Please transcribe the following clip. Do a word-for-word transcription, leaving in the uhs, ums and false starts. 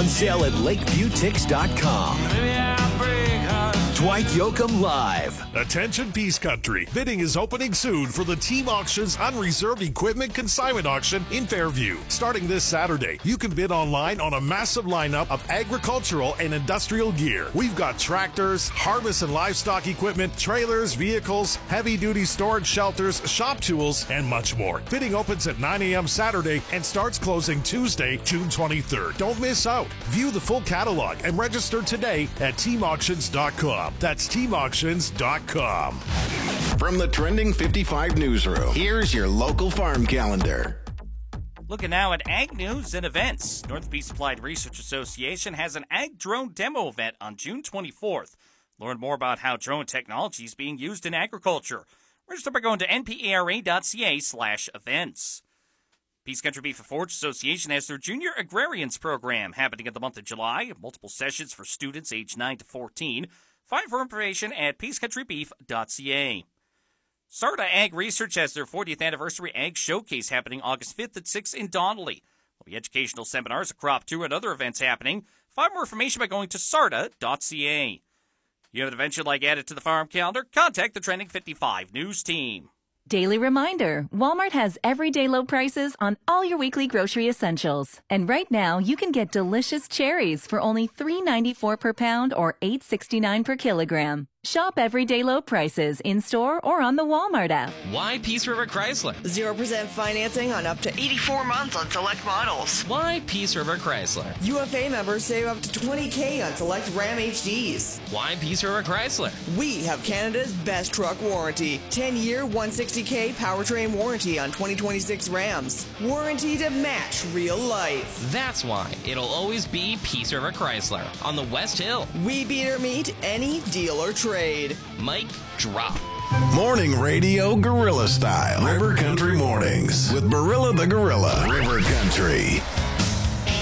On sale at lakeview tix dot com. Dwight Yoakam Live. Attention Peace Country. Bidding is opening soon for the Team Auctions Unreserved Equipment Consignment Auction in Fairview. Starting this Saturday, you can bid online on a massive lineup of agricultural and industrial gear. We've got tractors, harvest and livestock equipment, trailers, vehicles, heavy-duty storage shelters, shop tools, and much more. Bidding opens at nine a.m. Saturday and starts closing Tuesday, June twenty-third. Don't miss out. View the full catalog and register today at team auctions dot com. That's team auctions dot com. From the Trending fifty-five newsroom, here's your local farm calendar. Looking now at ag news and events. Northeast Applied Research Association has an ag drone demo event on June twenty-fourth. Learn more about how drone technology is being used in agriculture. Register by going to n p a r a dot c a slash events. Peace Country Beef and Forage Association has their Junior Agrarians program happening in the month of July. Multiple sessions for students aged nine to fourteen. Find for information at peace country beef dot c a. Sarda Ag Research has their fortieth anniversary Ag Showcase happening August fifth at six in Donnelly. There'll be educational seminars, a crop tour, and other events happening. Find more information by going to sarda dot c a. You have an event you'd like added to the farm calendar? Contact the Trending fifty-five News team. Daily reminder, Walmart has everyday low prices on all your weekly grocery essentials. And right now, you can get delicious cherries for only three ninety-four per pound or eight sixty-nine per kilogram. Shop everyday low prices in-store or on the Walmart app. Why Peace River Chrysler? zero percent financing on up to eighty-four months on select models. Why Peace River Chrysler? U F A members save up to twenty thousand dollars on select Ram H Ds. Why Peace River Chrysler? We have Canada's best truck warranty. ten-year, one hundred sixty thousand powertrain warranty on twenty twenty-six Rams. Warranty to match real life. That's why it'll always be Peace River Chrysler on the West Hill. We beat or meet any deal or trade. Mike, drop. Morning radio gorilla style. River Country Mornings with Barilla the Gorilla. River Country.